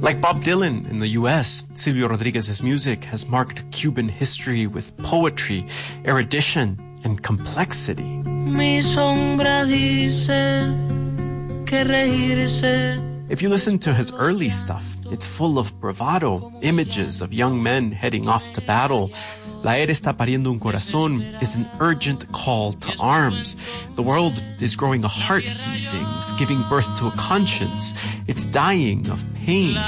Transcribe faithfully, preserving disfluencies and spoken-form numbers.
Like Bob Dylan in the U S, Silvio Rodriguez's music has marked Cuban history with poetry, erudition, and complexity. Mi sombra dice que reírse. If you listen to his early stuff, it's full of bravado, images of young men heading off to battle. La Era está pariendo un corazón is an urgent call to arms. The world is growing a heart, he sings, giving birth to a conscience. It's dying of pain.